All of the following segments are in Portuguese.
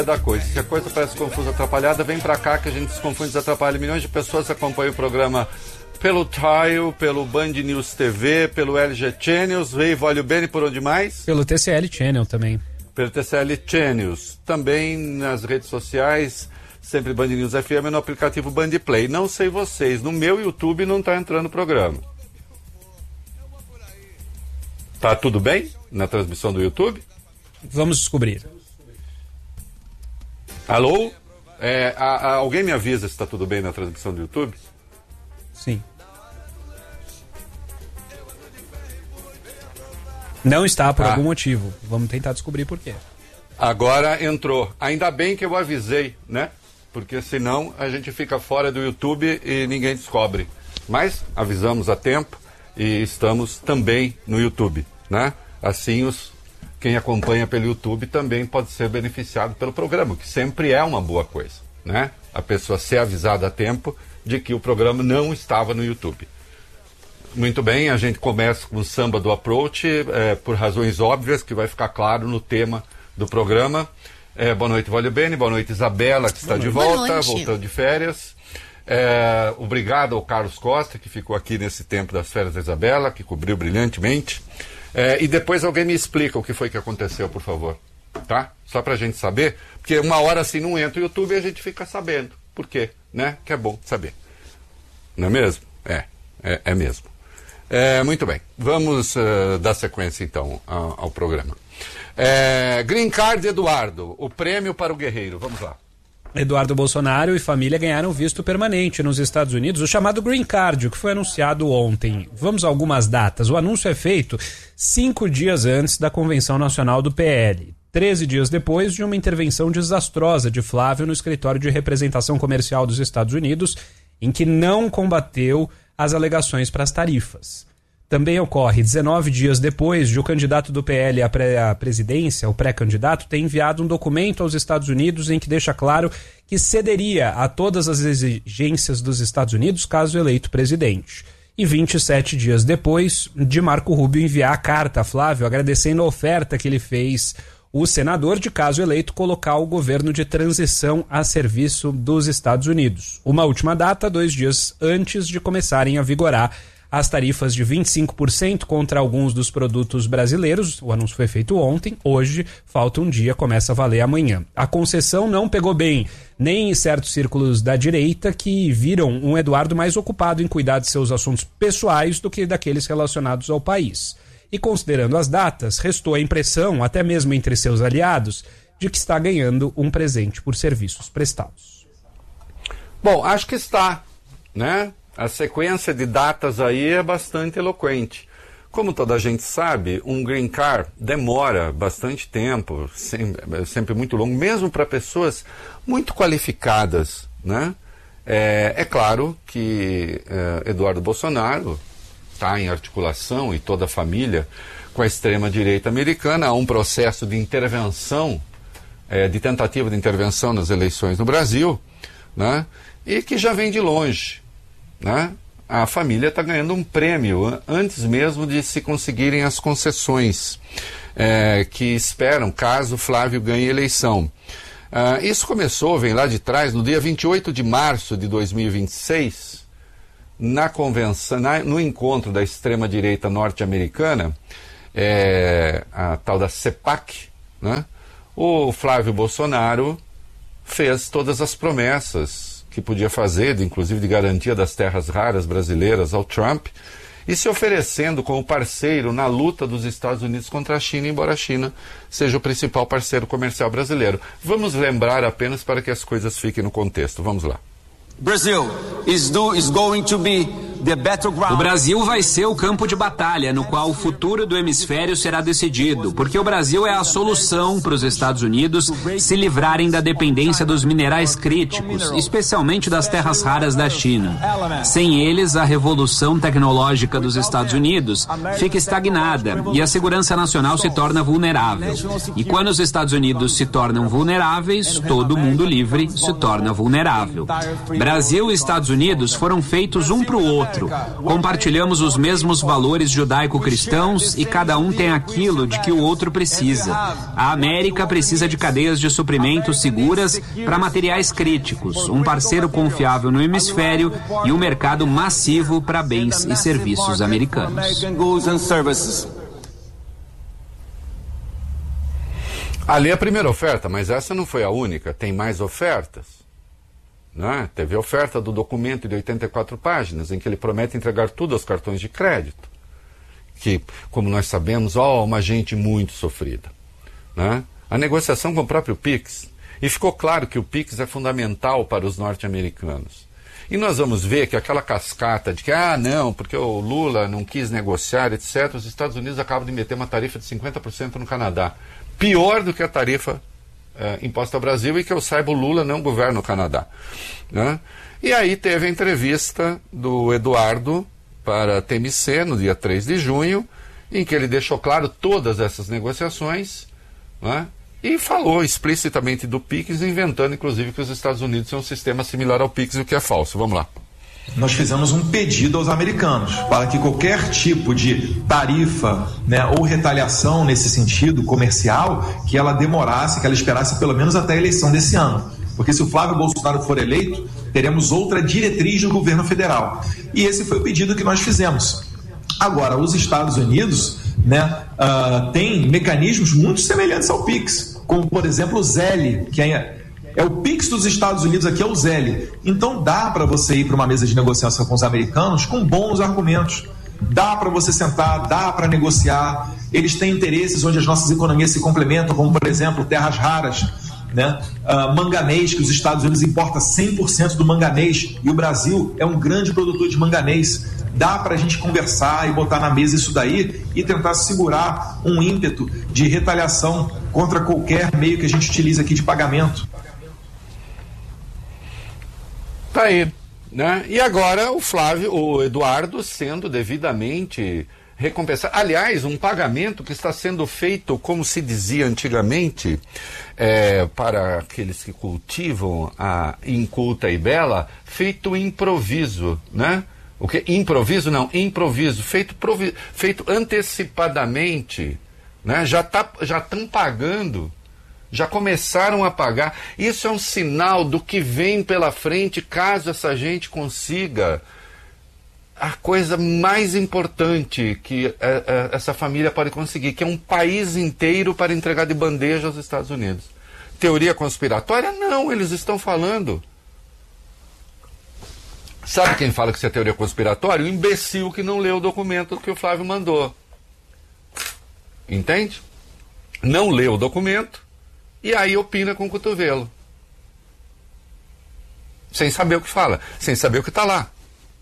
da coisa. Se a coisa parece confusa, atrapalhada, vem pra cá que a gente desconfunde, desatrapalha. Milhões de pessoas acompanham o programa pelo Tile, pelo Band News TV, pelo LG Channels, Veio Volio Bene, por onde mais? Pelo TCL Channel também. Pelo TCL Channels. Também nas redes sociais, sempre Band News FM, no aplicativo Band Play. Não sei vocês, no meu YouTube não tá entrando o programa. Tá tudo bem na transmissão do YouTube? Vamos descobrir. Alô? Alguém me avisa se está tudo bem na transmissão do YouTube? Sim. Não está por algum motivo. Vamos tentar descobrir por quê. Agora entrou. Ainda bem que eu avisei, né? Porque senão a gente fica fora do YouTube e ninguém descobre. Mas avisamos a tempo e estamos também no YouTube, né? Assim quem acompanha pelo YouTube também pode ser beneficiado pelo programa, que sempre é uma boa coisa, né? A pessoa ser avisada a tempo de que o programa não estava no YouTube. Muito bem, a gente começa com o samba do Approach, por razões óbvias, que vai ficar claro no tema do programa. Boa noite, Volio Bene, boa noite, Isabela, que está de volta, voltando de férias. Obrigado ao Carlos Costa, que ficou aqui nesse tempo das férias da Isabela, que cobriu brilhantemente. E depois alguém me explica o que foi que aconteceu, por favor. Tá? Só pra gente saber, porque uma hora assim não entra o YouTube e a gente fica sabendo. Por quê? Né? Que é bom saber. Não é mesmo? É mesmo. Muito bem. Vamos dar sequência então ao programa. Green Card Eduardo, o prêmio para o guerreiro. Vamos lá. Eduardo Bolsonaro e família ganharam visto permanente nos Estados Unidos, o chamado Green Card, o que foi anunciado ontem. Vamos a algumas datas. O anúncio é feito 5 dias antes da Convenção Nacional do PL. 13 dias depois de uma intervenção desastrosa de Flávio no escritório de representação comercial dos Estados Unidos, em que não combateu as alegações para as tarifas. Também ocorre 19 dias depois de o candidato do PL à presidência, o pré-candidato, ter enviado um documento aos Estados Unidos em que deixa claro que cederia a todas as exigências dos Estados Unidos caso eleito presidente. E 27 dias depois de Marco Rubio enviar a carta a Flávio agradecendo a oferta que ele fez o senador de, caso eleito, colocar o governo de transição a serviço dos Estados Unidos. Uma última data, 2 dias antes de começarem a vigorar as tarifas de 25% contra alguns dos produtos brasileiros. O anúncio foi feito ontem, hoje falta um dia, começa a valer amanhã. A concessão não pegou bem nem em certos círculos da direita, que viram um Eduardo mais ocupado em cuidar de seus assuntos pessoais do que daqueles relacionados ao país. E considerando as datas, restou a impressão, até mesmo entre seus aliados, de que está ganhando um presente por serviços prestados. Bom, acho que está, né? A sequência de datas aí é bastante eloquente. Como toda a gente sabe, um green card demora bastante tempo, sempre muito longo, mesmo para pessoas muito qualificadas, né? É claro que Eduardo Bolsonaro está em articulação, e toda a família, com a extrema-direita americana. Há um processo de intervenção, de tentativa de intervenção nas eleições no Brasil, né? E que já vem de longe, né? A família está ganhando um prêmio antes mesmo de se conseguirem as concessões que esperam caso Flávio ganhe eleição. Isso começou, vem lá de trás, no dia 28 de março de 2026, na convenção, no encontro da extrema-direita norte-americana, a tal da CEPAC, né? O Flávio Bolsonaro fez todas as promessas que podia fazer, inclusive de garantia das terras raras brasileiras ao Trump, e se oferecendo como parceiro na luta dos Estados Unidos contra a China, embora a China seja o principal parceiro comercial brasileiro. Vamos lembrar apenas para que as coisas fiquem no contexto. Vamos lá. O Brasil vai ser o campo de batalha no qual o futuro do hemisfério será decidido, porque o Brasil é a solução para os Estados Unidos se livrarem da dependência dos minerais críticos, especialmente das terras raras da China. Sem eles, a revolução tecnológica dos Estados Unidos fica estagnada e a segurança nacional se torna vulnerável. E quando os Estados Unidos se tornam vulneráveis, todo mundo livre se torna vulnerável. Brasil e Estados Unidos foram feitos um para o outro. outro. Compartilhamos os mesmos valores judaico-cristãos e cada um tem aquilo de que o outro precisa. A América precisa de cadeias de suprimento seguras para materiais críticos, um parceiro confiável no hemisfério e um mercado massivo para bens e serviços americanos. Ali é a primeira oferta, mas essa não foi a única. Tem mais ofertas. Né? Teve a oferta do documento de 84 páginas, em que ele promete entregar tudo aos cartões de crédito. Que, como nós sabemos, uma gente muito sofrida. Né? A negociação com o próprio PIX. E ficou claro que o PIX é fundamental para os norte-americanos. E nós vamos ver que aquela cascata de que, não, porque o Lula não quis negociar, etc., os Estados Unidos acabam de meter uma tarifa de 50% no Canadá. Pior do que a tarifa imposta ao Brasil, e que eu saiba, o Lula não governa o Canadá. Né? E aí teve a entrevista do Eduardo para a TMC, no dia 3 de junho, em que ele deixou claro todas essas negociações, né? E falou explicitamente do PIX, inventando, inclusive, que os Estados Unidos têm um sistema similar ao PIX, o que é falso. Vamos lá. Nós fizemos um pedido aos americanos para que qualquer tipo de tarifa, né, ou retaliação nesse sentido comercial, que ela demorasse, que ela esperasse pelo menos até a eleição desse ano. Porque se o Flávio Bolsonaro for eleito, teremos outra diretriz do governo federal. E esse foi o pedido que nós fizemos. Agora, os Estados Unidos, né, têm mecanismos muito semelhantes ao PIX, como, por exemplo, o ZEL, que é o PIX dos Estados Unidos, aqui é o ZEL. Então dá para você ir para uma mesa de negociação com os americanos com bons argumentos. Dá para você sentar, dá para negociar. Eles têm interesses onde as nossas economias se complementam, como, por exemplo, terras raras, né? Manganês, que os Estados Unidos importam 100% do manganês, e o Brasil é um grande produtor de manganês. Dá para a gente conversar e botar na mesa isso daí e tentar segurar um ímpeto de retaliação contra qualquer meio que a gente utiliza aqui de pagamento. Tá aí, né? E agora o Eduardo sendo devidamente recompensado. Aliás, um pagamento que está sendo feito, como se dizia antigamente, para aqueles que cultivam a inculta e bela, feito improviso, né? O que? Improviso? Não, improviso, feito antecipadamente, né? Já estão pagando. Já começaram a pagar. Isso é um sinal do que vem pela frente, caso essa gente consiga a coisa mais importante que essa família pode conseguir, que é um país inteiro para entregar de bandeja aos Estados Unidos. Teoria conspiratória? Não, eles estão falando. Sabe quem fala que isso é teoria conspiratória? O imbecil que não leu o documento que o Flávio mandou. Entende? Não leu o documento. E aí opina com o cotovelo. Sem saber o que fala, sem saber o que está lá.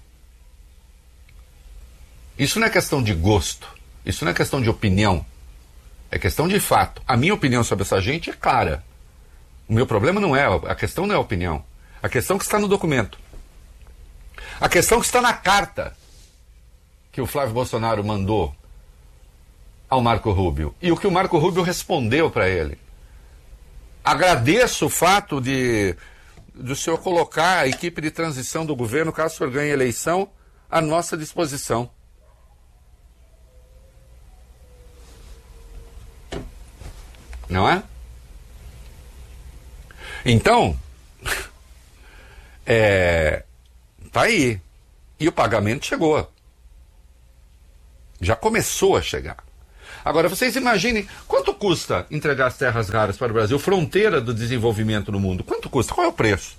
Isso não é questão de gosto, isso não é questão de opinião, é questão de fato. A minha opinião sobre essa gente é clara. O meu problema não é, a questão não é a opinião. A questão que está no documento. A questão que está na carta que o Flávio Bolsonaro mandou ao Marco Rubio. E o que o Marco Rubio respondeu para ele. Agradeço o fato de o senhor colocar a equipe de transição do governo, caso o senhor ganhe a eleição, à nossa disposição. Não é? Então, tá aí. E o pagamento chegou. Já começou a chegar. Agora, vocês imaginem, quanto custa entregar as terras raras para o Brasil, fronteira do desenvolvimento no mundo? Quanto custa? Qual é o preço?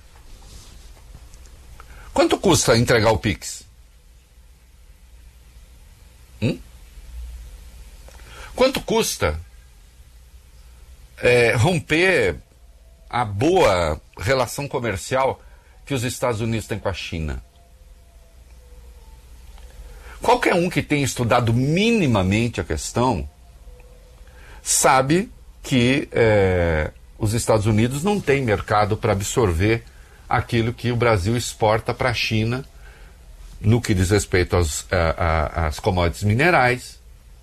Quanto custa entregar o PIX? Quanto custa romper a boa relação comercial que os Estados Unidos têm com a China? Qualquer um que tenha estudado minimamente a questão sabe que os Estados Unidos não têm mercado para absorver aquilo que o Brasil exporta para a China no que diz respeito às commodities minerais,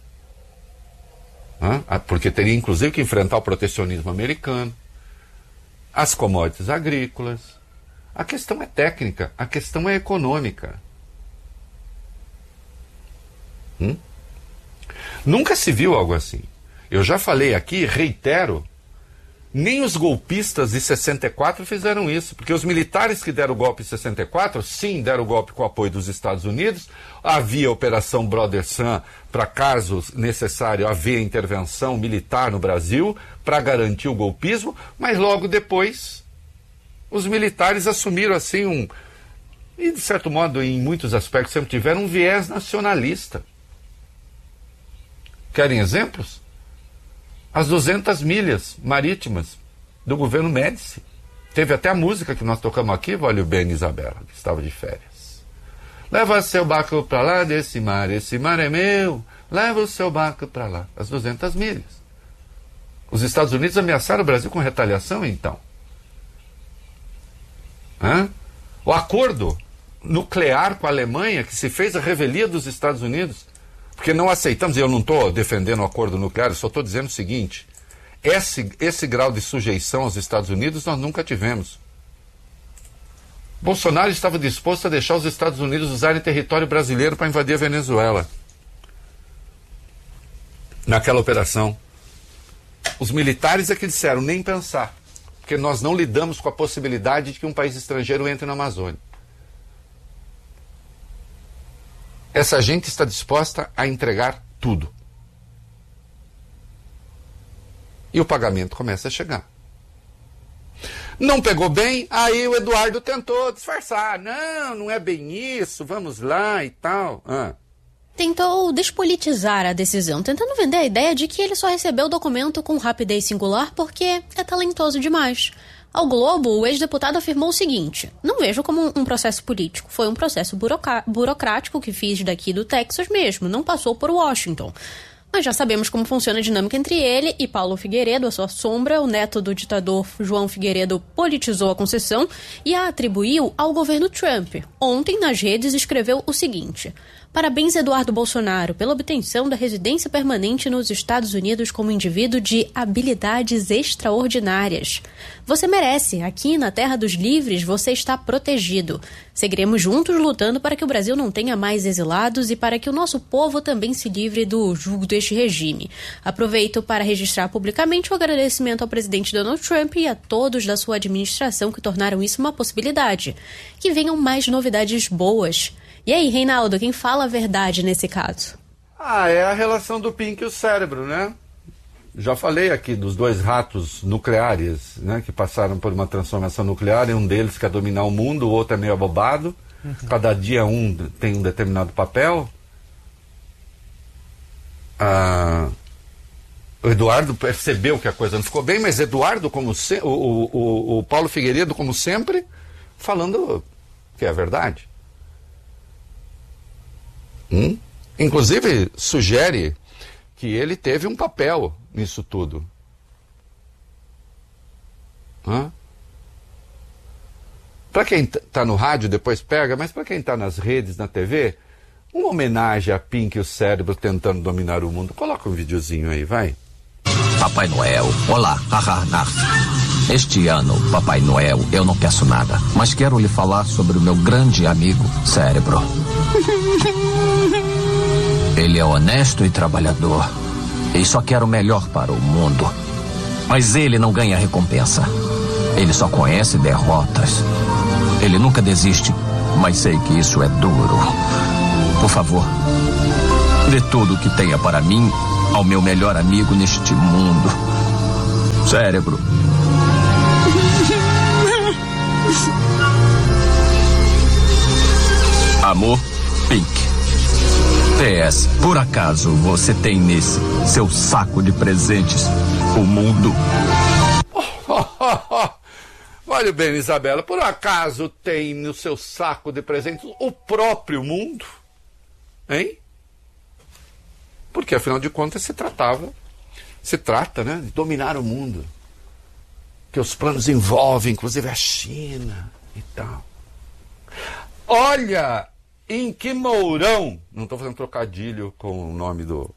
porque teria inclusive que enfrentar o protecionismo americano, as commodities agrícolas. A questão é técnica, a questão é econômica. Nunca se viu algo assim. Eu já falei aqui, reitero, nem os golpistas de 64 fizeram isso, porque os militares que deram o golpe em 64, sim, deram o golpe com o apoio dos Estados Unidos, havia a Operação Brother Sun, para caso necessário haver intervenção militar no Brasil, para garantir o golpismo, mas logo depois os militares assumiram assim e de certo modo, em muitos aspectos, sempre tiveram um viés nacionalista. Querem exemplos? As 200 milhas marítimas do governo Médici. Teve até a música que nós tocamos aqui, Vale o Bem, Isabela, que estava de férias. Leva seu barco para lá desse mar, esse mar é meu, leva o seu barco para lá. As 200 milhas. Os Estados Unidos ameaçaram o Brasil com retaliação, então. O acordo nuclear com a Alemanha, que se fez a revelia dos Estados Unidos, porque não aceitamos, e eu não estou defendendo o acordo nuclear, eu só estou dizendo o seguinte, esse grau de sujeição aos Estados Unidos nós nunca tivemos. Bolsonaro estava disposto a deixar os Estados Unidos usarem território brasileiro para invadir a Venezuela. Naquela operação. Os militares é que disseram, nem pensar, porque nós não lidamos com a possibilidade de que um país estrangeiro entre na Amazônia. Essa gente está disposta a entregar tudo. E o pagamento começa a chegar. Não pegou bem, aí o Eduardo tentou disfarçar. Não é bem isso, vamos lá e tal. Tentou despolitizar a decisão, tentando vender a ideia de que ele só recebeu o documento com rapidez singular porque é talentoso demais. Ao Globo, o ex-deputado afirmou o seguinte: não vejo como um processo político, foi um processo burocrático que fiz daqui do Texas mesmo, não passou por Washington. Mas já sabemos como funciona a dinâmica entre ele e Paulo Figueiredo, a sua sombra. O neto do ditador João Figueiredo politizou a concessão e a atribuiu ao governo Trump. Ontem, nas redes, escreveu o seguinte: parabéns, Eduardo Bolsonaro, pela obtenção da residência permanente nos Estados Unidos como indivíduo de habilidades extraordinárias. Você merece. Aqui na Terra dos Livres você está protegido. Seguiremos juntos lutando para que o Brasil não tenha mais exilados e para que o nosso povo também se livre do jugo deste regime. Aproveito para registrar publicamente o agradecimento ao presidente Donald Trump e a todos da sua administração que tornaram isso uma possibilidade. Que venham mais novidades boas. E aí, Reinaldo, quem fala a verdade nesse caso? É a relação do Pink e o cérebro, né? Já falei aqui dos 2 ratos nucleares, né, que passaram por uma transformação nuclear, e um deles quer dominar o mundo, o outro é meio abobado. Cada dia um tem um determinado papel. O Eduardo percebeu que a coisa não ficou bem, mas Eduardo, como o Paulo Figueiredo, como sempre, falando que é a verdade. Inclusive, sugere que ele teve um papel nisso tudo. Para quem está no rádio, depois pega, mas para quem está nas redes, na TV, uma homenagem a Pink e o cérebro tentando dominar o mundo. Coloca um videozinho aí, vai. Papai Noel, olá, Este ano, Papai Noel, eu não peço nada, mas quero lhe falar sobre o meu grande amigo, Cérebro. Ele é honesto e trabalhador, e só quer o melhor para o mundo. Mas ele não ganha recompensa. Ele só conhece derrotas. Ele nunca desiste, mas sei que isso é duro. Por favor, dê tudo o que tenha para mim ao meu melhor amigo neste mundo. Cérebro. Amor, Pink. PS, por acaso você tem nesse seu saco de presentes o mundo? Olha bem, Isabela, por acaso tem no seu saco de presentes o próprio mundo? Hein? Porque afinal de contas se trata, né, de dominar o mundo. Que os planos envolvem, inclusive, a China e tal. Olha em que Mourão, não estou fazendo trocadilho com o nome do...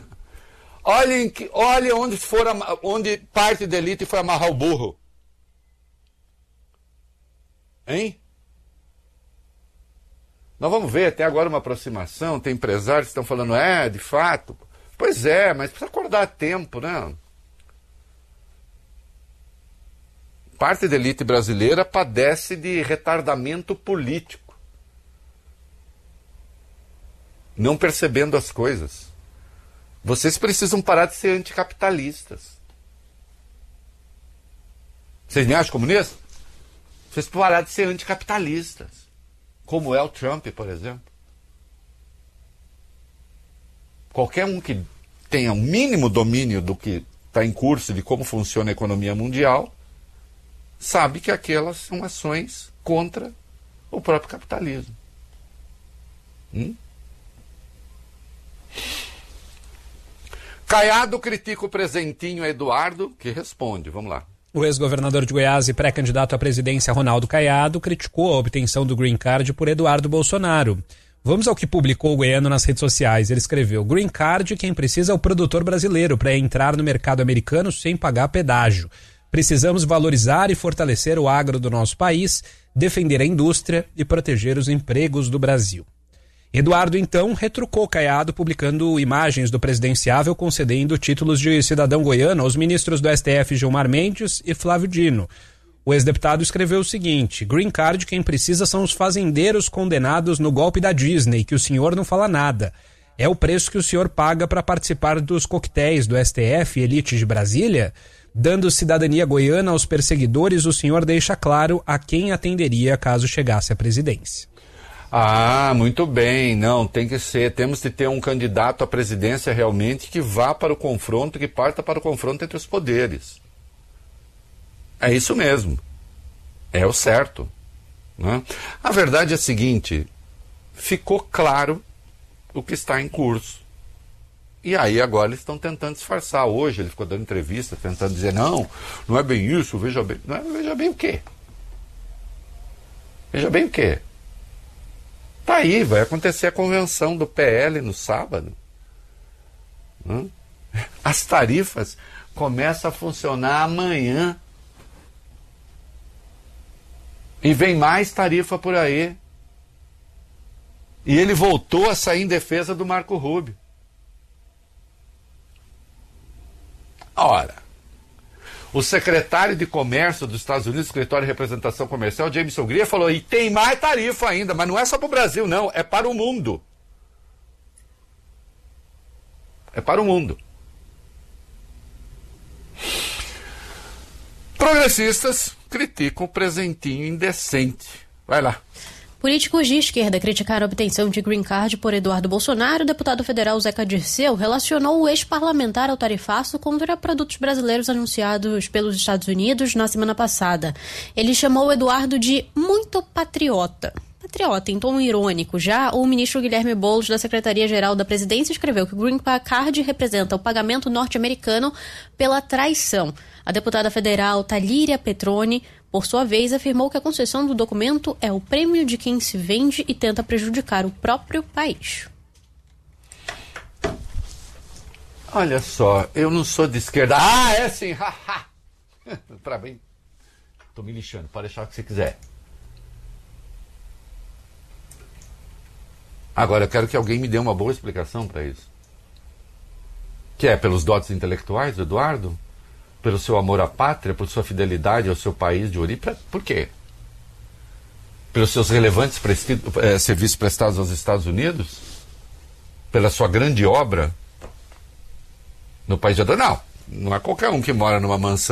olha onde parte da elite foi amarrar o burro. Hein? Nós vamos ver até agora uma aproximação, tem empresários que estão falando, de fato. Pois é, mas precisa acordar a tempo, né? Parte da elite brasileira padece de retardamento político. Não percebendo as coisas. Vocês precisam parar de ser anticapitalistas. Vocês me acham comunista? Vocês precisam parar de ser anticapitalistas. Como é o Trump, por exemplo. Qualquer um que tenha o mínimo domínio do que está em curso, de como funciona a economia mundial, sabe que aquelas são ações contra o próprio capitalismo. Caiado critica o presentinho a Eduardo, que responde. Vamos lá. O ex-governador de Goiás e pré-candidato à presidência Ronaldo Caiado criticou a obtenção do Green Card por Eduardo Bolsonaro. Vamos ao que publicou o goiano nas redes sociais. Ele escreveu: Green Card, quem precisa é o produtor brasileiro para entrar no mercado americano sem pagar pedágio. Precisamos valorizar e fortalecer o agro do nosso país, defender a indústria e proteger os empregos do Brasil. Eduardo, então, retrucou Caiado, publicando imagens do presidenciável concedendo títulos de cidadão goiano aos ministros do STF Gilmar Mendes e Flávio Dino. O ex-deputado escreveu o seguinte: Green Card, quem precisa são os fazendeiros condenados no golpe da Disney, que o senhor não fala nada. É o preço que o senhor paga para participar dos coquetéis do STF Elite de Brasília? Dando cidadania goiana aos perseguidores, o senhor deixa claro a quem atenderia caso chegasse à presidência. Muito bem. Não, tem que ser. Temos de ter um candidato à presidência realmente que vá para o confronto, que parta para o confronto entre os poderes. É isso mesmo. É o certo. Né? A verdade é a seguinte, ficou claro o que está em curso. E aí agora eles estão tentando disfarçar. Hoje ele ficou dando entrevista, tentando dizer, não é bem isso, veja bem. Não é, veja bem o quê? Veja bem o quê? Tá aí, vai acontecer a convenção do PL no sábado. As tarifas começam a funcionar amanhã. E vem mais tarifa por aí. E ele voltou a sair em defesa do Marco Rubio. Ora, o secretário de Comércio dos Estados Unidos, escritório de representação comercial, Jameson Greer, falou, e tem mais tarifa ainda, mas não é só para o Brasil, não, é para o mundo. É para o mundo. Progressistas criticam o presentinho indecente. Vai lá. Políticos de esquerda criticaram a obtenção de Green Card por Eduardo Bolsonaro. O deputado federal Zeca Dirceu relacionou o ex-parlamentar ao tarifaço contra produtos brasileiros anunciados pelos Estados Unidos na semana passada. Ele chamou o Eduardo de muito patriota. Patriota, em tom irônico. Já o ministro Guilherme Boulos, da Secretaria-Geral da Presidência, escreveu que o Green Card representa o pagamento norte-americano pela traição. A deputada federal Talíria Petroni, por sua vez, afirmou que a concessão do documento é o prêmio de quem se vende e tenta prejudicar o próprio país. Olha só, eu não sou de esquerda. É sim, haha. Pra mim, tô me lixando, pode achar o que você quiser. Agora, eu quero que alguém me dê uma boa explicação para isso. Que é pelos dotes intelectuais do Eduardo? Pelo seu amor à pátria, por sua fidelidade ao seu país de origem? Por quê? Pelos seus relevantes serviços prestados aos Estados Unidos? Pela sua grande obra no país de Adão? Não é qualquer um que mora numa mansão